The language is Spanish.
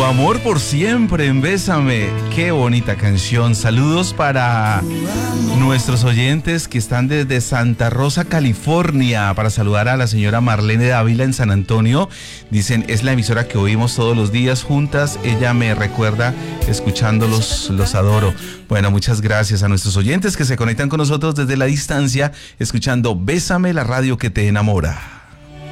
Tu amor por siempre en Bésame. Qué bonita canción. Saludos para nuestros oyentes que están desde Santa Rosa, California. Para saludar a la señora Marlene Dávila en San Antonio. Dicen, es la emisora que oímos todos los días juntas. Ella me recuerda escuchándolos, los adoro. Bueno, muchas gracias a nuestros oyentes que se conectan con nosotros desde la distancia, escuchando Bésame, la radio que te enamora.